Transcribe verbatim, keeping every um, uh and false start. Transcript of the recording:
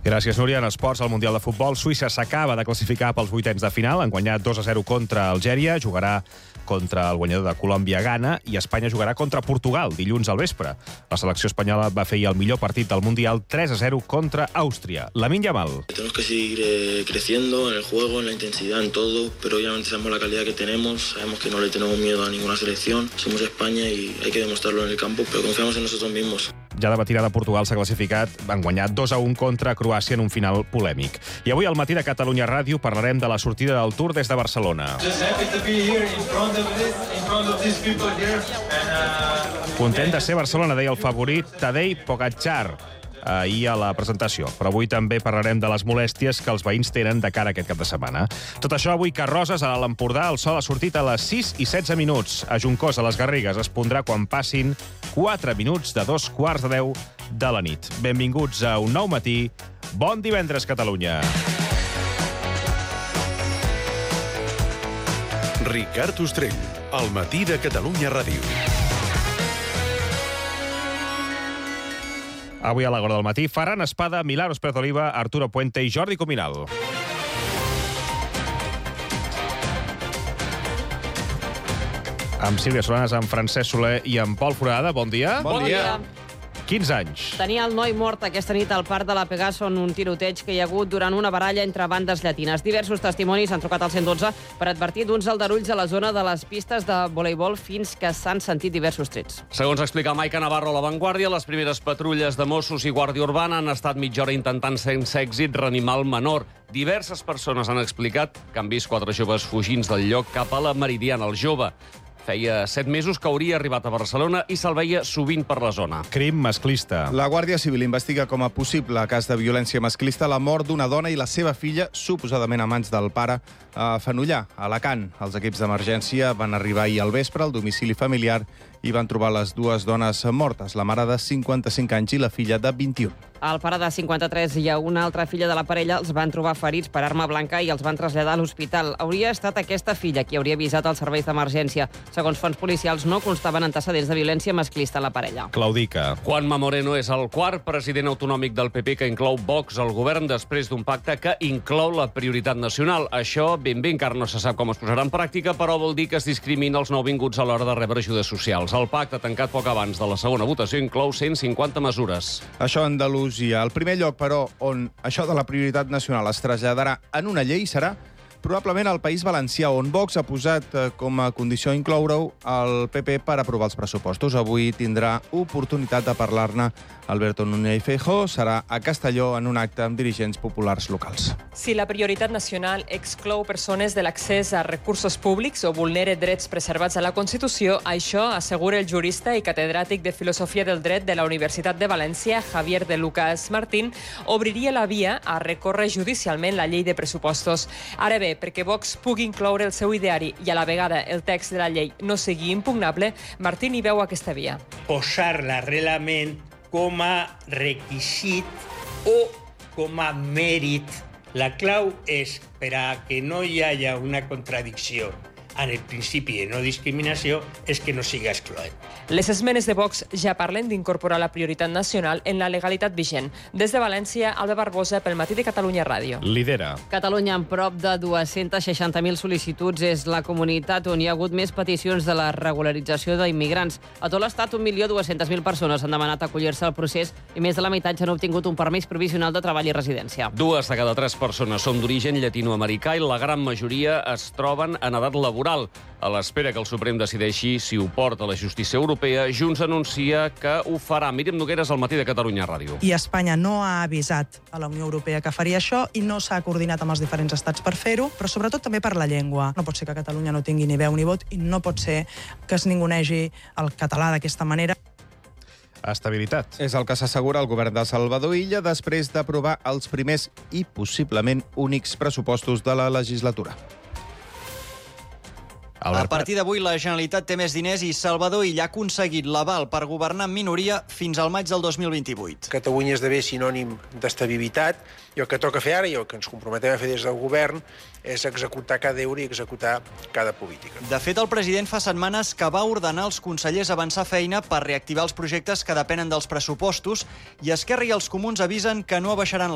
Gràcies, Núria. En esports, al Mundial de Futbol, Suïssa s'acaba de classificar pels vuitens de final. Han guanyat dos a zero contra Algèria, jugarà contra el guanyador de Colòmbia-Ghana, i Espanya jugarà contra Portugal dilluns al vespre. La selecció espanyola va fer el millor partit del Mundial, tres a zero contra Àustria. Lamine Yamal. Tenemos que seguir eh, creciendo en el juego, en la intensidad, en todo, pero obviamente sabemos la calidad que tenemos, sabemos que no le tenemos miedo a ninguna selección, somos España y hay que demostrarlo en el campo, pero confiamos en nosotros mismos. Ja de matinada Portugal s'ha classificat, van guanyar dos a un contra Croàcia en un final polèmic. I avui al matí de Catalunya Ràdio parlarem de la sortida del Tour des de Barcelona. Content de ser Barcelona, deia el favorit Tadej Pogačar ahir a la presentació. Però avui també parlarem de les molèsties que els veïns tenen de cara a aquest cap de setmana. Tot això avui que Roses, a l'Empordà, el sol ha sortit a les sis i setze minuts. A Juncosa, a les Garrigues, es pondrà quan passin quatre minuts de dos quarts de deu de la nit. Benvinguts a un nou matí. Bon divendres, Catalunya. Ricard Ostrell, al matí de Catalunya Ràdio. Avui a l'Agora del matí, Ferran Espada, Milagros Pérez Oliva, Arturo Puente i Jordi Cuminal. Amb Sílvia Solanes, amb Francesc Soler i amb Pol Forada. Bon dia. Bon, bon dia. dia. quinze anys. Tenia el noi mort aquesta nit al parc de la Pegaso en un tiroteig que hi ha hagut durant una baralla entre bandes llatines. Diversos testimonis han trucat al cent dotze per advertir d'uns aldarulls a la zona de les pistes de voleibol fins que s'han sentit diversos trets. Segons explica Maica Navarro a La Vanguardia, les primeres patrulles de Mossos i Guàrdia Urbana han estat mitja hora intentant sense èxit reanimar el menor. Diverses persones han explicat que han vist quatre joves fugint del lloc cap a la Meridiana. El jove feia set mesos que hauria arribat a Barcelona i se'l veia sovint per la zona. Crim masclista. La Guàrdia Civil investiga com a possible cas de violència masclista la mort d'una dona i la seva filla, suposadament a mans del pare, a Fenollar, a Alacant. Els equips d'emergència van arribar ahir al vespre al domicili familiar i van trobar les dues dones mortes, la mare de cinquanta-cinc anys i la filla de vint-i-un. El pare de cinquanta-tres i una altra filla de la parella els van trobar ferits per arma blanca i els van traslladar a l'hospital. Hauria estat aquesta filla qui hauria avisat els serveis d'emergència. Segons fonts policials, no constaven antecedents de violència masclista en la parella. Claudica. Juanma Moreno és el quart president autonòmic del P P que inclou Vox al govern després d'un pacte que inclou la prioritat nacional. Això ben bé encara no se sap com es posarà en pràctica, però vol dir que es discrimina els nouvinguts a l'hora de rebre ajudes socials. El pacte, tancat poc abans de la segona votació, inclou cent cinquanta mesures. Això a Andalusia. El primer lloc, però, on això de la prioritat nacional es traslladarà en una llei serà probablement al País Valencià, on Vox ha posat com a condició incloure-ho al P P per aprovar els pressupostos. Avui tindrà oportunitat de parlar-ne Alberto Núñez Feijóo. Serà a Castelló en un acte amb dirigents populars locals. Si la prioritat nacional exclou persones de l'accés a recursos públics o vulnera drets preservats a la Constitució, això, assegura el jurista i catedràtic de Filosofia del Dret de la Universitat de València, Javier de Lucas Martín, obriria la via a recórrer judicialment la llei de pressupostos. Ara bé, perquè Vox pugui incloure el seu ideari i a la vegada el text de la llei no sigui impugnable, Martín hi veu aquesta via. Posar-la realment com a requisit o com a mèrit. La clau és per a que no hi hagi una contradicció en el principi de no discriminació és que no siga excloent. Les esmenes de Vox ja parlen d'incorporar la prioritat nacional en la legalitat vigent. Des de València, Alba Barbosa, pel matí de Catalunya Ràdio. Lidera. Catalunya, amb prop de dues-centes seixanta mil sol·licituds, és la comunitat on hi ha hagut més peticions de la regularització d'immigrants. A tot l'estat, un milió dues-centes mil persones han demanat acollir-se al procés i més de la meitat ja han obtingut un permís provisional de treball i residència. Dues de cada tres persones són d'origen llatinoamericà i la gran majoria es troben en edat laboral. A l'espera que el Suprem decideixi si ho porta a la justícia europea, Junts anuncia que ho farà. Míriam Nogueres, al matí de Catalunya Ràdio. I Espanya no ha avisat a la Unió Europea que faria això i no s'ha coordinat amb els diferents estats per fer-ho, però sobretot també per la llengua. No pot ser que Catalunya no tingui ni veu ni vot i no pot ser que es ningunegi el català d'aquesta manera. Estabilitat. És el que s'assegura el govern de Salvador Illa després d'aprovar els primers i possiblement únics pressupostos de la legislatura. A partir d'avui, la Generalitat té més diners i Salvador Illa ha aconseguit l'aval per governar en minoria fins al maig del dos mil vint-i-vuit. Catalunya esdevé sinònim d'estabilitat i el que toca fer ara i el que ens comprometem a fer des del govern és executar cada euro i executar cada política. De fet, el president fa setmanes que va ordenar als consellers avançar feina per reactivar els projectes que depenen dels pressupostos i Esquerra i els Comuns avisen que no abaixaran